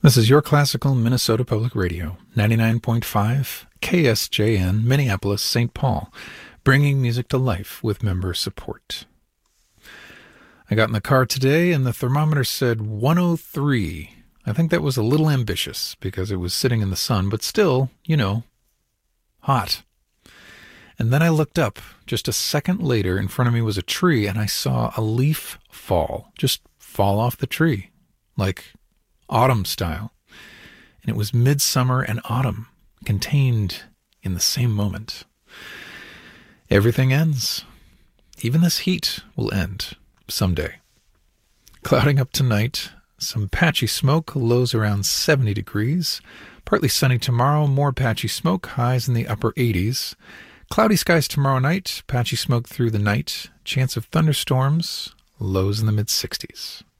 This is your classical Minnesota Public Radio, 99.5 KSJN, Minneapolis, St. Paul, bringing music to life with member support. I got in the car today and the thermometer said 103. I think that was a little ambitious because it was sitting in the sun, but still, hot. And then I looked up. Just a second later, in front of me was a tree, and I saw a leaf just fall off the tree, like autumn style. And it was midsummer and autumn contained in the same moment. Everything ends. Even this heat will end someday. Clouding up tonight, some patchy smoke, lows around 70 degrees. Partly sunny tomorrow, more patchy smoke, highs in the upper 80s. Cloudy skies tomorrow night, patchy smoke through the night, chance of thunderstorms, lows in the mid-60s.